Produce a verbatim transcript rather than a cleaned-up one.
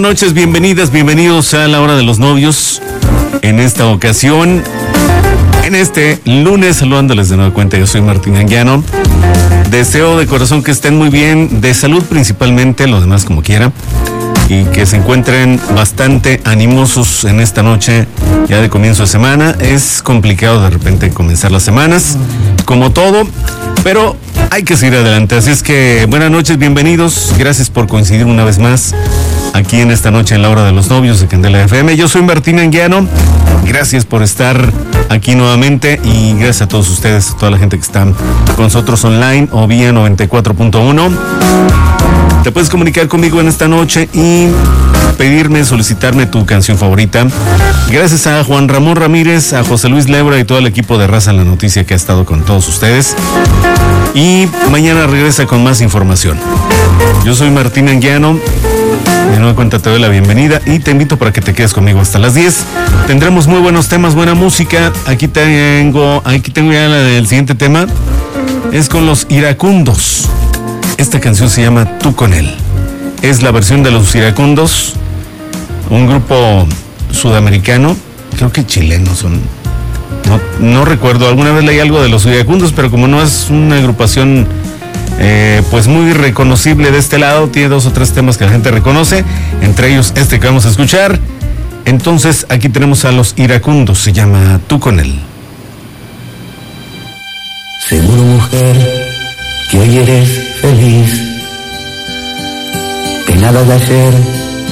noches, bienvenidas, bienvenidos a la hora de los novios. En esta ocasión, en este lunes, saludándoles de nueva cuenta, yo soy Martín Anguiano. Deseo de corazón que estén muy bien, de salud principalmente, los demás como quiera, y que se encuentren bastante animosos en esta noche, ya de comienzo de semana. Es complicado de repente comenzar las semanas, como todo, pero hay que seguir adelante. Así es que buenas noches, bienvenidos, gracias por coincidir una vez más aquí en esta noche en la hora de los novios de Candela F M. Yo soy Martín Anguiano, gracias por estar aquí nuevamente y gracias a todos ustedes, a toda la gente que está con nosotros online o vía noventa y cuatro punto uno. Te puedes comunicar conmigo en esta noche y pedirme, solicitarme tu canción favorita. Gracias a Juan Ramón Ramírez, a José Luis Lebra y todo el equipo de Raza en la Noticia que ha estado con todos ustedes. Y mañana regresa con más información. Yo soy Martín Anguiano. De nueva cuenta te doy la bienvenida y te invito para que te quedes conmigo hasta las diez. Tendremos muy buenos temas, buena música. Aquí tengo, aquí tengo ya el siguiente tema. Es con los Iracundos. Esta canción se llama Tú con él. Es la versión de los Iracundos, un grupo sudamericano, creo que chilenos son. No, no recuerdo, alguna vez leí algo de los Iracundos, pero como no es una agrupación eh, pues muy reconocible de este lado, tiene dos o tres temas que la gente reconoce, entre ellos este que vamos a escuchar. Entonces aquí tenemos a los Iracundos, se llama Tú con él. Seguro, mujer, que hoy eres feliz, que nada de ayer